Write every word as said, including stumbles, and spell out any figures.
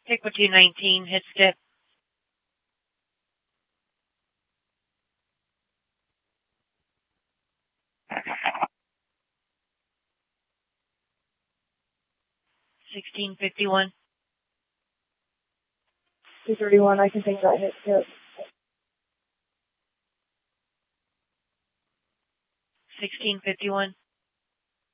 Pick with two nineteen, hit skip. sixteen fifty-one. two thirty-one, I can take that hit skip. sixteen fifty-one.